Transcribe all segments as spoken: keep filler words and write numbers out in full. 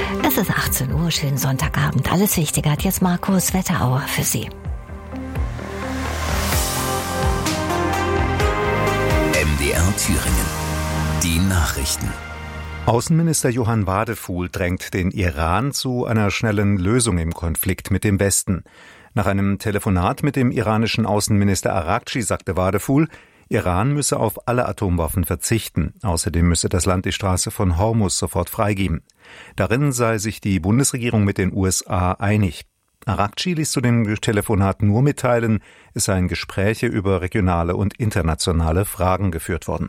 Es ist achtzehn Uhr, schönen Sonntagabend. Alles Wichtige hat jetzt Markus Wetterauer für Sie. M D R Thüringen. Die Nachrichten. Außenminister Johann Wadefuhl drängt den Iran zu einer schnellen Lösung im Konflikt mit dem Westen. Nach einem Telefonat mit dem iranischen Außenminister Araghchi sagte Wadefuhl, Iran müsse auf alle Atomwaffen verzichten. Außerdem müsse das Land die Straße von Hormuz sofort freigeben. Darin sei sich die Bundesregierung mit den U S A einig. Araghchi ließ zu dem Telefonat nur mitteilen, es seien Gespräche über regionale und internationale Fragen geführt worden.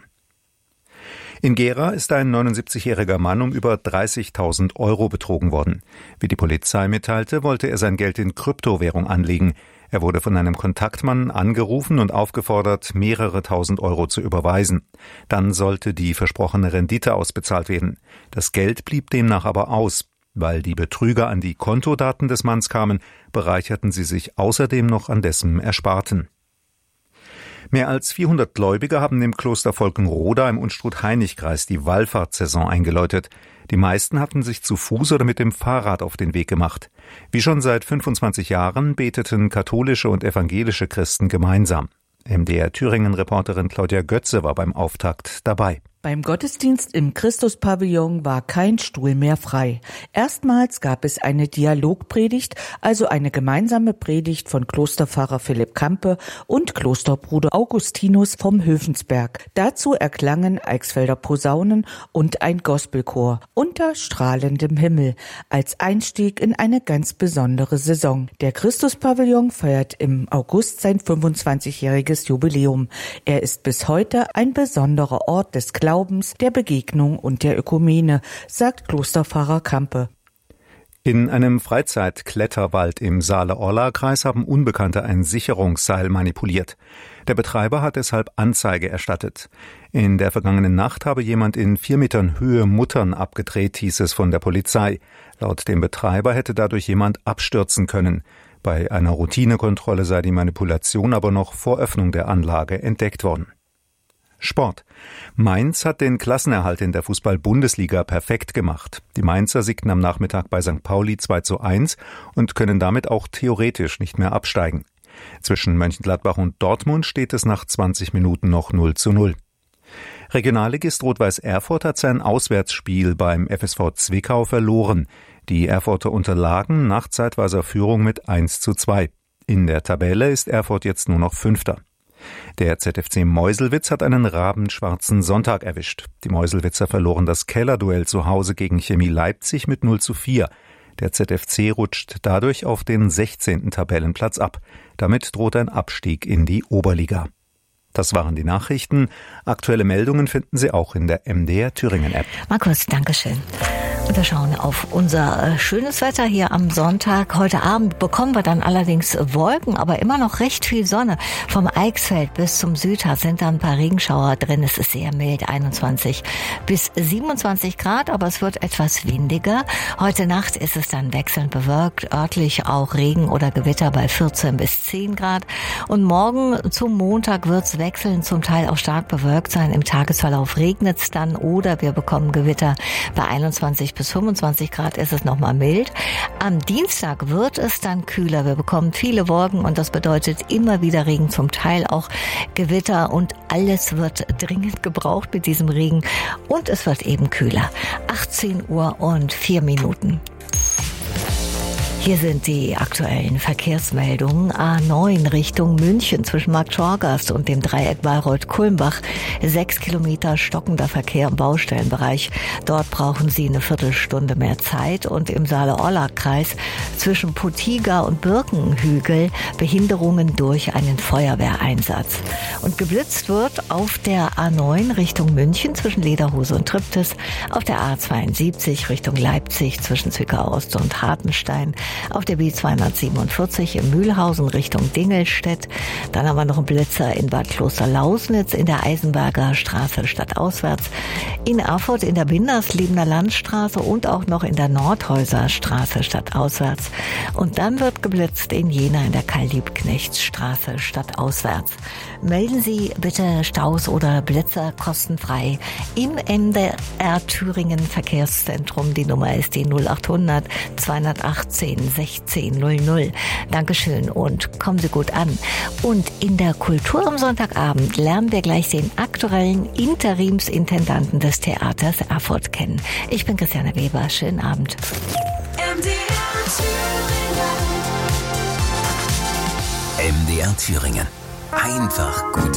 In Gera ist ein neunundsiebzigjähriger Mann um über dreißigtausend Euro betrogen worden. Wie die Polizei mitteilte, wollte er sein Geld in Kryptowährung anlegen. Er wurde von einem Kontaktmann angerufen und aufgefordert, mehrere tausend Euro zu überweisen. Dann sollte die versprochene Rendite ausbezahlt werden. Das Geld blieb demnach aber aus. Weil die Betrüger an die Kontodaten des Manns kamen, bereicherten sie sich außerdem noch an dessen Ersparten. Mehr als vierhundert Gläubige haben im Kloster Volkenroda im Unstrut-Hainich-Kreis die Wallfahrtssaison eingeläutet. Die meisten hatten sich zu Fuß oder mit dem Fahrrad auf den Weg gemacht. Wie schon seit fünfundzwanzig Jahren beteten katholische und evangelische Christen gemeinsam. M D R Thüringen-Reporterin Claudia Götze war beim Auftakt dabei. Beim Gottesdienst im Christuspavillon war kein Stuhl mehr frei. Erstmals gab es eine Dialogpredigt, also eine gemeinsame Predigt von Klosterpfarrer Philipp Kampe und Klosterbruder Augustinus vom Höfensberg. Dazu erklangen Eichsfelder Posaunen und ein Gospelchor unter strahlendem Himmel als Einstieg in eine ganz besondere Saison. Der Christuspavillon feiert im August sein fünfundzwanzigjähriges Jubiläum. Er ist bis heute ein besonderer Ort des Glaubens, der Begegnung und der Ökumene, sagt Klosterpfarrer Kampe. In einem Freizeitkletterwald im Saale-Orla-Kreis haben Unbekannte ein Sicherungsseil manipuliert. Der Betreiber hat deshalb Anzeige erstattet. In der vergangenen Nacht habe jemand in vier Metern Höhe Muttern abgedreht, hieß es von der Polizei. Laut dem Betreiber hätte dadurch jemand abstürzen können. Bei einer Routinekontrolle sei die Manipulation aber noch vor Öffnung der Anlage entdeckt worden. Sport. Mainz hat den Klassenerhalt in der Fußball-Bundesliga perfekt gemacht. Die Mainzer siegten am Nachmittag bei Sankt Pauli zwei zu eins und können damit auch theoretisch nicht mehr absteigen. Zwischen Mönchengladbach und Dortmund steht es nach zwanzig Minuten noch null zu null. Regionalligist Rot-Weiß Erfurt hat sein Auswärtsspiel beim F S V Zwickau verloren. Die Erfurter unterlagen nach zeitweiser Führung mit eins zu zwei. In der Tabelle ist Erfurt jetzt nur noch Fünfter. Der Z F C Meuselwitz hat einen rabenschwarzen Sonntag erwischt. Die Meuselwitzer verloren das Kellerduell zu Hause gegen Chemie Leipzig mit null zu vier. Der Z F C rutscht dadurch auf den sechzehnten Tabellenplatz ab. Damit droht ein Abstieg in die Oberliga. Das waren die Nachrichten. Aktuelle Meldungen finden Sie auch in der M D R Thüringen App. Markus, Dankeschön. Und wir schauen auf unser schönes Wetter hier am Sonntag. Heute Abend bekommen wir dann allerdings Wolken, aber immer noch recht viel Sonne. Vom Eichsfeld bis zum Südharz sind da ein paar Regenschauer drin. Es ist sehr mild, einundzwanzig bis siebenundzwanzig Grad, aber es wird etwas windiger. Heute Nacht ist es dann wechselnd bewölkt, örtlich auch Regen oder Gewitter bei vierzehn bis zehn Grad. Und morgen zum Montag wird es wechselnd, zum Teil auch stark bewölkt sein. Im Tagesverlauf regnet es dann oder wir bekommen Gewitter bei einundzwanzig bis fünfundzwanzig Grad ist es nochmal mild. Am Dienstag wird es dann kühler. Wir bekommen viele Wolken und das bedeutet immer wieder Regen, zum Teil auch Gewitter und alles wird dringend gebraucht mit diesem Regen und es wird eben kühler. achtzehn Uhr und vier Minuten. Hier sind die aktuellen Verkehrsmeldungen. A neun Richtung München zwischen Marktschorgast und dem Dreieck Bayreuth-Kulmbach. Sechs Kilometer stockender Verkehr im Baustellenbereich. Dort brauchen Sie eine Viertelstunde mehr Zeit. Und im Saale-Orla-Kreis zwischen Potiga und Birkenhügel Behinderungen durch einen Feuerwehreinsatz. Und geblitzt wird auf der A neun Richtung München zwischen Lederhose und Triptis. Auf der A zweiundsiebzig Richtung Leipzig zwischen Zwickau Ost und Hartenstein. auf der B zweihundertsiebenundvierzig in Mühlhausen Richtung Dingelstedt. Dann haben wir noch einen Blitzer in Bad Kloster-Lausnitz in der Eisenberger Straße stadtauswärts, in Erfurt in der Bindersliebener Landstraße und auch noch in der Nordhäuser Straße stadtauswärts. Und dann wird geblitzt in Jena in der Karl-Liebknechts-Straße stadtauswärts. Melden Sie bitte Staus oder Blitzer kostenfrei im N D R Thüringen Verkehrszentrum. Die Nummer ist die null achthundert zweihundertachtzehn sechzehn null null. Dankeschön und kommen Sie gut an. Und in der Kultur am Sonntagabend lernen wir gleich den aktuellen Interimsintendanten des Theaters Erfurt kennen. Ich bin Christiane Weber. Schönen Abend. M D R Thüringen. M D R Thüringen. Einfach gut